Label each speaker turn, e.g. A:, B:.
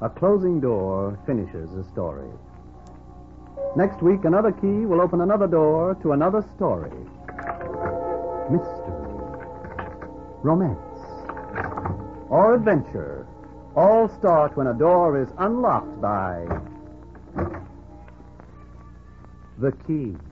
A: A closing door finishes a story. Next week, another key will open another door to another story. Mystery, romance, or adventure all start when a door is unlocked by the key.